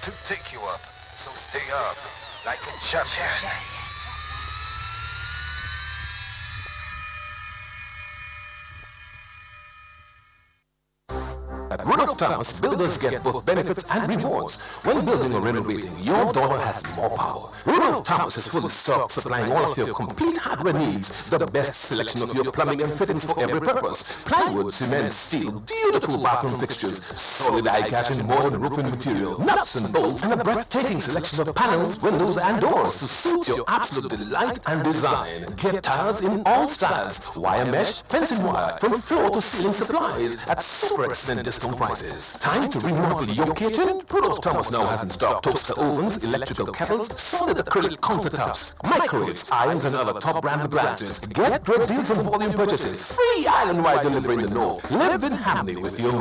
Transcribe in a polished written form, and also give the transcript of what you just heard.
to take you up. So stay up like a champion. At Rudolph Thomas, builders get both benefits and rewards. When building or renovating, your dollar has more power. Rudolph Thomas is fully stocked, supplying all of your complete hardware needs. The best selection of your plumbing and fittings for every purpose. Plywood, cement, steel, beautiful bathroom fixtures, solid eye-catch and modern roofing material, nuts and bolts, and a breathtaking selection of panels, windows, and doors to suit your absolute delight and design. Get tiles in all styles, wire mesh, fencing wire, from floor to ceiling supplies at super excellent discount prices. Time to remodel your kitchen? Rudolph Thomas now has in stock toaster ovens, electrical kettles, solid acrylic countertops, microwaves, irons, and other top brand appliances. Get great deals on volume purchases. Free island-wide delivery in the north. Live in harmony with your